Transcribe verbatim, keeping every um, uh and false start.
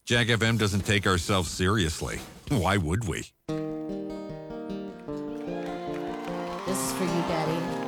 Jack F M doesn't take ourselves seriously. Why would we? This is for you, Daddy.